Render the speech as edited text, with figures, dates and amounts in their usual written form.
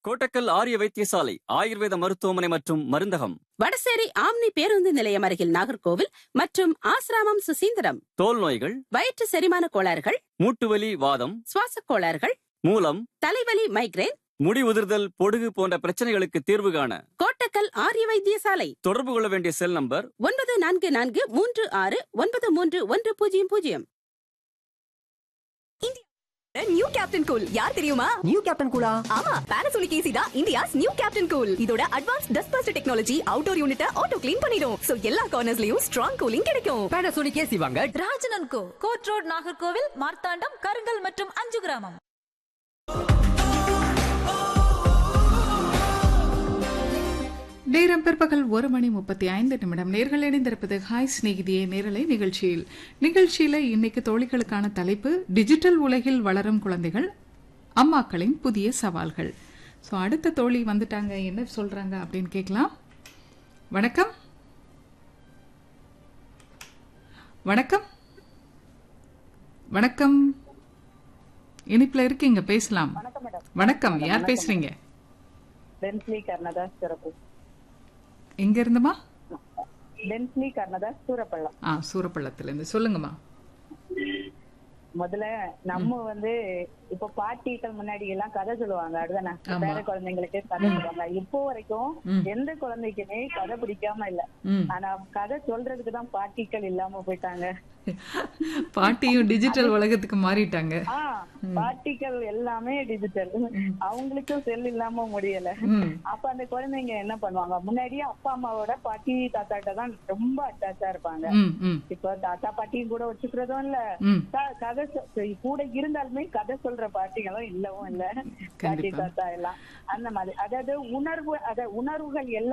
கோட்டக்கல் ஆரிய வைத்தியசாலை ஆயுர்வேத மருத்துவமனை மற்றும் மருந்தகம். வடசேரி ஆம்னி பேருந்து நிலையம் அருகில் நாகர்கோவில் மற்றும் ஆசிராமம் சுசீந்திரம். தோல் நோய்கள், வயிற்று செரிமான கோளாறுகள், மூட்டுவலி, வாதம், சுவாச கோளாறுகள், மூலம், தலைவலி, மைக்ரேன், முடி உதிர்தல், பொடுகு போன்ற பிரச்சனைகளுக்கு தீர்வு காண கோட்டக்கல் ஆரிய வைத்தியசாலை. தொடர்பு கொள்ள வேண்டிய cell number 9443610100. New captain cool யார் தெரியுமா? நியூ கேப்டன் கூலா? ஆமா, Panasonic AC தான் இந்தியாஸ் நியூ கேப்டன் கூல். இதோட advance dust Bastar technology outdoor யூனிட்ட auto clean பண்ணிடும். சோ எல்லா கார்னர்ஸ்லயும் ஸ்ட்ராங் கூலிங் கிடைக்கும். Panasonic AC வாங்க. ராஜன் & கோ, கோட் ரோட், நாகர்கோவில், மார்த்தாண்டம், கருங்கல் மற்றும் 5 கிராமம். நேரம் பிற்பகல் 1:35. நேர்கள் இணைந்திருப்பது ஹாய் சிநேகிதியே நேரலை நிகழ்ச்சியில இன்னைக்கு தோழிகளுக்கான தலைப்பு டிஜிட்டல் உலகில் வளரும் குழந்தைகள், அம்மாக்களின் புதிய சவால்கள். ஸோ அடுத்த தோழி வந்துட்டாங்க, என்ன சொல்றாங்க அப்படின்னு கேட்கலாம். வணக்கம். வணக்கம். வணக்கம். இனிப்புல இருக்கீங்க, பேசலாம். வணக்கம், யார் பேசுறீங்க? டென்ஸ்லி கர்ணதாஸ் சிறப்பு. எங்க இருந்துமா? டென்ஸ்லி கர்ணதாஸ் சூரப்பள்ளம். சூரப்பள்ளத்துல இருந்து சொல்லுங்கம்மா. முதல்ல நம்ம இப்ப பாட்டிகள் முன்னாடி எல்லாம் கதை சொல்லுவாங்க, அதுதானே பேர குழந்தைங்களுக்கு கதை சொல்லுவாங்க. இப்போ வரைக்கும் எந்த குழந்தைக்குமே கதை பிடிக்காம இல்ல. ஆனா கதை சொல்றதுக்கு தான் பாட்டிகள் இல்லாம போயிட்டாங்க. பாட்டியும் டிஜிட்டல் உலகத்துக்கு மாறிட்டாங்க. பாட்டிகள் எல்லாமே டிஜிட்டல், அவங்களுக்கும் செல் இல்லாம முடியல. அப்ப அந்த குழந்தைங்க என்ன பண்ணுவாங்க, முன்னாடியே அப்பா அம்மாவோட பாட்டி தாத்தாட்ட தான் ரொம்ப அட்டாச்சா இருப்பாங்க. இப்ப தாத்தா பாட்டியும் கூட வச்சுக்கிறதும் இல்ல, கதை கூட இருந்தாலுமே கதை சொல்ற பாட்டிகளும் இல்லவும் இல்ல, பாட்டி தாத்தா எல்லாம் அந்த மாதிரி. அதாவது உணர்வுகள் எல்லாம்